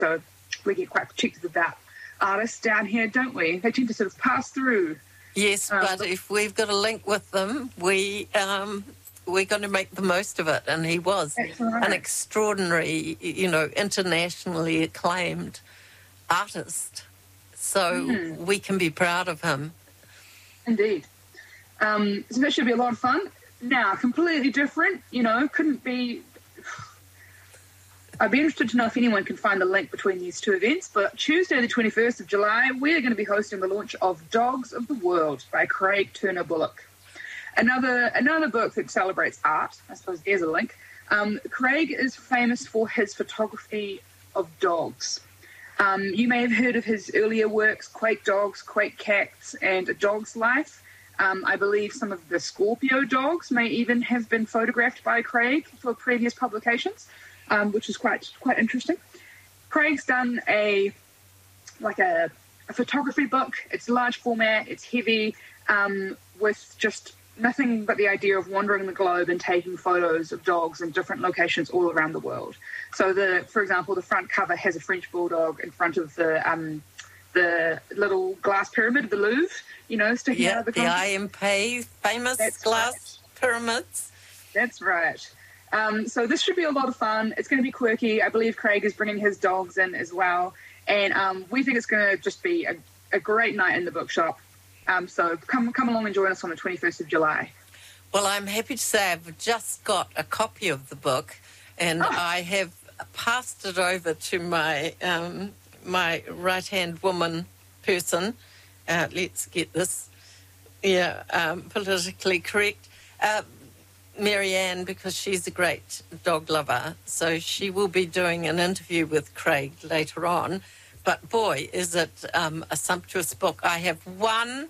So we get quite protective about artists down here, don't we? They tend to sort of pass through. Yes, but if we've got a link with them, we're going to make the most of it. And he was an extraordinary, internationally acclaimed artist. So we can be proud of him. Indeed. So that should be a lot of fun. Now, completely different, couldn't be... I'd be interested to know if anyone can find the link between these two events, but Tuesday the 21st of July, we're going to be hosting the launch of Dogs of the World by Craig Turner Bullock. Another book that celebrates art. I suppose there's a link. Craig is famous for his photography of dogs. You may have heard of his earlier works, Quake Dogs, Quake Cats, and A Dog's Life. I believe some of the Scorpio dogs may even have been photographed by Craig for previous publications. Which is quite interesting. Craig's done a photography book. It's large format, it's heavy, with just nothing but the idea of wandering the globe and taking photos of dogs in different locations all around the world. So, for example, the front cover has a French bulldog in front of the little glass pyramid of the Louvre, sticking out of the country. The IMP, famous glass pyramids. That's right. So this should be a lot of fun. It's going to be quirky. I believe Craig is bringing his dogs in as well. And we think it's going to just be a great night in the bookshop. So come along and join us on the 21st of July. Well, I'm happy to say I've just got a copy of the book, and I have passed it over to my my right-hand woman person. Let's get this politically correct. Marianne, because she's a great dog lover, so she will be doing an interview with Craig later on. But boy, is it a sumptuous book. I have one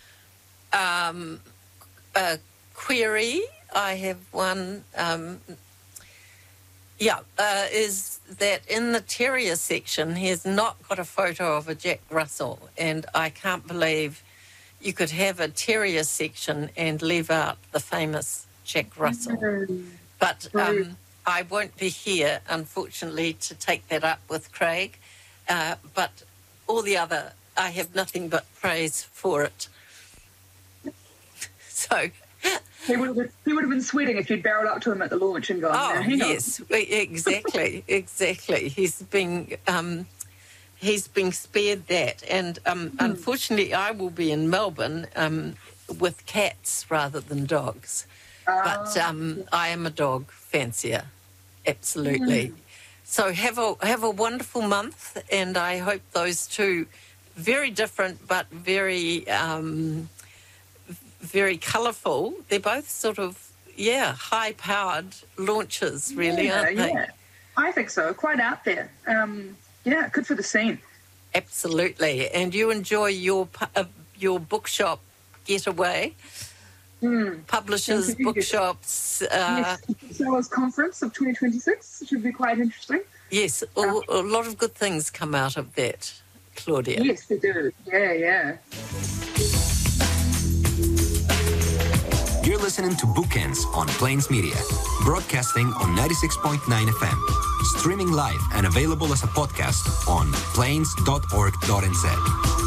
query. I have one, is that in the terrier section, he has not got a photo of a Jack Russell, and I can't believe you could have a terrier section and leave out the famous Jack Russell. But I won't be here, unfortunately, to take that up with Craig. But all the other, I have nothing but praise for it. So he would have been sweating if you'd barreled up to him at the launch and gone, "Oh, yes, exactly, exactly." He's been spared that, and unfortunately, I will be in Melbourne with cats rather than dogs. But I am a dog fancier, absolutely. So have a wonderful month, and I hope those two very different but very very colourful. They're both sort of high-powered launches, really, aren't they? Yeah, I think so. Quite out there. Good for the scene. Absolutely. And you enjoy your bookshop getaway. Publishers, bookshops. Sellers Conference of 2026 should be quite interesting. Yes, a lot of good things come out of that, Claudia. Yes, they do. Yeah. You're listening to Bookends on Plains Media, broadcasting on 96.9 FM, streaming live and available as a podcast on plains.org.nz.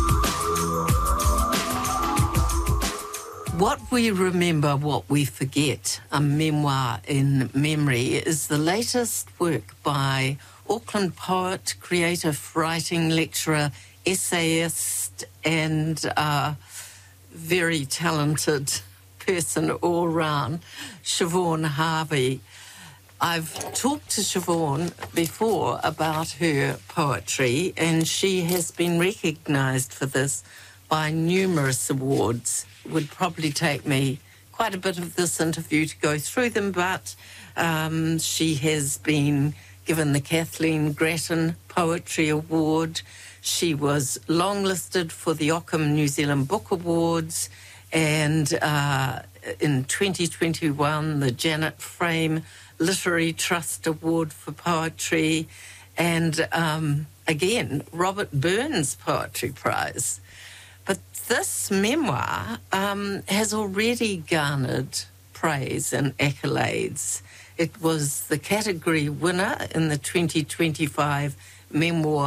What we remember, what we forget, a memoir in memory, is the latest work by Auckland poet, creative writing lecturer, essayist, and very talented person all round, Siobhan Harvey. I've talked to Siobhan before about her poetry, and she has been recognised for this by numerous awards. It would probably take me quite a bit of this interview to go through them, but she has been given the Kathleen Grattan Poetry Award. She was longlisted for the Ockham New Zealand Book Awards, and in 2021, the Janet Frame Literary Trust Award for Poetry, and again, Robert Burns Poetry Prize. But this memoir has already garnered praise and accolades. It was the category winner in the 2025 memoir